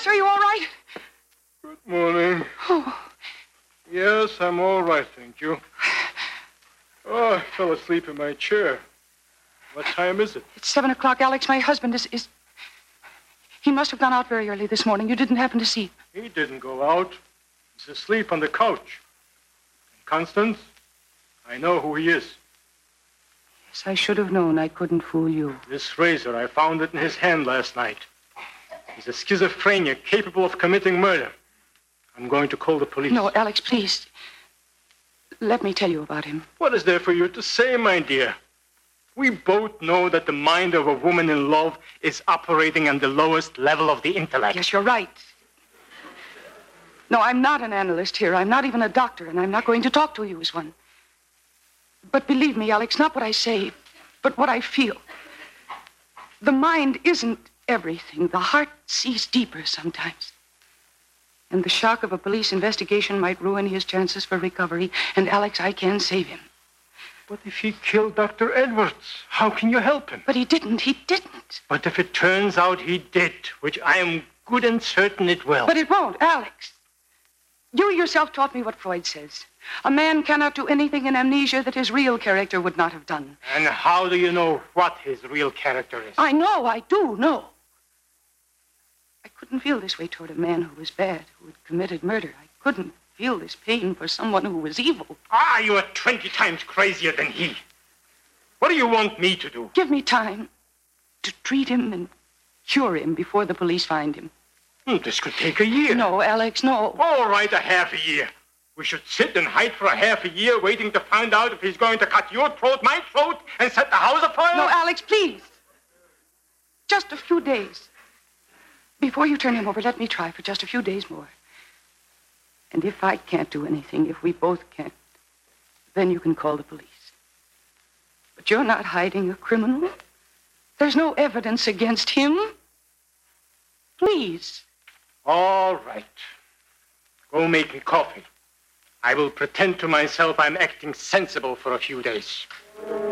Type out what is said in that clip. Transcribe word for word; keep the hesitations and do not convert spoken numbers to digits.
Alex, are you all right? Good morning. Oh. Yes, I'm all right, thank you. Oh, I fell asleep in my chair. What time is it? It's seven o'clock, Alex. My husband is, is... He must have gone out very early this morning. You didn't happen to see him. He didn't go out. He's asleep on the couch. And Constance, I know who he is. Yes, I should have known. I couldn't fool you. This razor, I found it in his hand last night. He's a schizophrenic capable of committing murder. I'm going to call the police. No, Alex, please. Let me tell you about him. What is there for you to say, my dear? We both know that the mind of a woman in love is operating on the lowest level of the intellect. Yes, you're right. No, I'm not an analyst here. I'm not even a doctor, and I'm not going to talk to you as one. But believe me, Alex, not what I say, but what I feel. The mind isn't everything. The heart sees deeper sometimes. And the shock of a police investigation might ruin his chances for recovery. And, Alex, I can save him. But if he killed Doctor Edwards, how can you help him? But he didn't. He didn't. But if it turns out he did, which I am good and certain it will. But it won't, Alex. You yourself taught me what Freud says. A man cannot do anything in amnesia that his real character would not have done. And how do you know what his real character is? I know. I do know. I couldn't feel this way toward a man who was bad, who had committed murder. I couldn't feel this pain for someone who was evil. Ah, you are twenty times crazier than he. What do you want me to do? Give me time to treat him and cure him before the police find him. Hmm, this could take a year. No, Alex, no. All right, a half a year. We should sit and hide for a half a year waiting to find out if he's going to cut your throat, my throat, and set the house afire? No, Alex, please. Just a few days. Before you turn him over, let me try for just a few days more. And if I can't do anything, if we both can't, then you can call the police. But you're not hiding a criminal. There's no evidence against him. Please. All right. Go make me coffee. I will pretend to myself I'm acting sensible for a few days.